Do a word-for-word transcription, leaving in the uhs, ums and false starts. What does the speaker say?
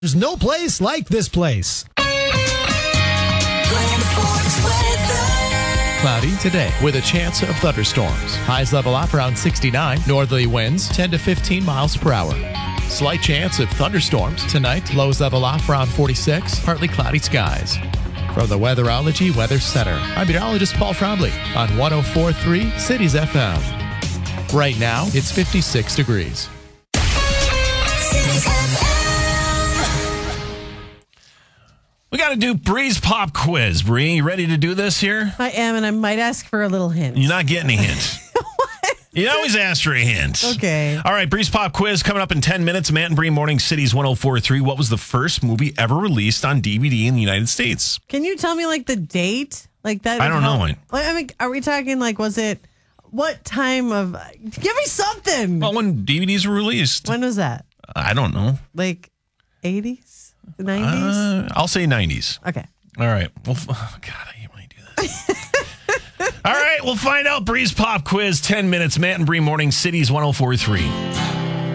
There's no place like this place. Cloudy today with a chance of thunderstorms. Highs level off around sixty-nine. Northerly winds ten to fifteen miles per hour. Slight chance of thunderstorms tonight. Lows level off around forty-six. Partly cloudy skies. From the Weatherology Weather Center, I'm meteorologist Paul Trombley on one oh four point three Cities F M. Right now, it's fifty-six degrees. We got to do Bree's Pop Quiz. Bree, you ready to do this here? I am, and I might ask for a little hint. You're not getting a hint. What? You always ask for a hint. Okay. All right, Bree's Pop Quiz coming up in ten minutes. Matt and Bree, Morning Cities one oh four point three. What was the first movie ever released on D V D in the United States? Can you tell me, like, the date? Like that? I don't know it. Like, I mean, are we talking, like, was it, what time of, give me something. Well, when D V Ds were released. When was that? I don't know. Like, eighties? nineties? Uh, I'll say nineties. Okay. All right. Well, oh, God, I hate when I do this. All right, we'll find out. Bree's Pop Quiz, ten minutes. Matt and Bree, Morning Cities one oh four point three.